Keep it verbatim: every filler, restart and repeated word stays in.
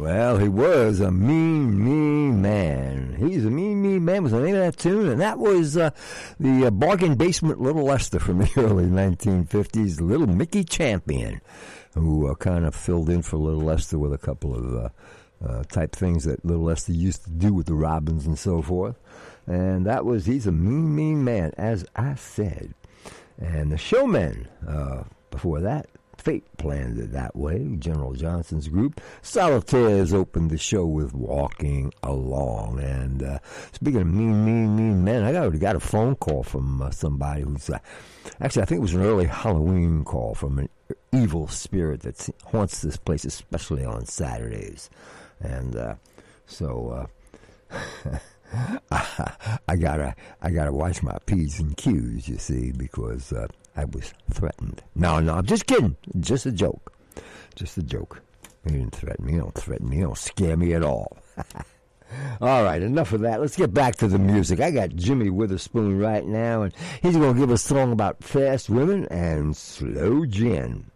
Well, he was a mean, mean man. He's a mean, mean man was the name of that tune, and that was uh, the uh, Bargain Basement Little Lester from the early nineteen fifties, Little Mickey Champion, who uh, kind of filled in for Little Lester with a couple of uh, uh, type things that Little Lester used to do with the Robins and so forth. And that was, he's a mean, mean man, as I said. And the Showmen, uh, before that, Fate planned it that way. General Johnson's group. Solitaires opened the show with Walking Along. And uh, speaking of mean, mean, mean men, I got, got a phone call from uh, somebody who's, uh, actually I think it was an early Halloween call from an evil spirit that haunts this place, especially on Saturdays. And uh, so uh, I, I gotta I gotta watch my P's and Q's, you see, because uh, I was threatened. No, no, I'm just kidding. Just a joke. Just a joke. You didn't threaten me. You don't threaten me. You don't scare me at all. All right, enough of that. Let's get back to the music. I got Jimmy Witherspoon right now, and he's going to give us a song about fast women and slow gin.